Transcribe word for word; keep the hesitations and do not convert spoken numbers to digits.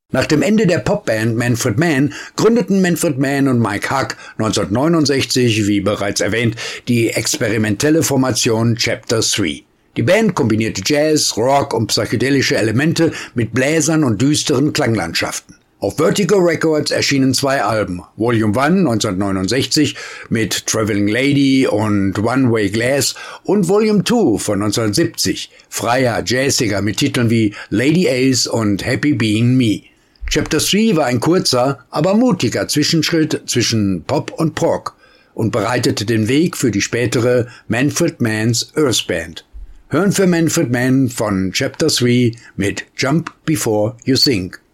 Nach dem Ende der Popband Manfred Mann gründeten Manfred Mann und Mike Hug neunzehnhundertneunundsechzig, wie bereits erwähnt, die experimentelle Formation Chapter drei. Die Band kombinierte Jazz, Rock und psychedelische Elemente mit Bläsern und düsteren Klanglandschaften. Auf Vertigo Records erschienen zwei Alben, Volume eins neunzehnhundertneunundsechzig mit Traveling Lady und One Way Glass und Volume zwei von neunzehnhundertsiebzig, freier, jazziger mit Titeln wie Lady Ace und Happy Being Me. Chapter drei war ein kurzer, aber mutiger Zwischenschritt zwischen Pop und Prog und bereitete den Weg für die spätere Manfred Mann's Earth Band. Hören für Manfred Mann von Chapter drei mit Jump Before You Think.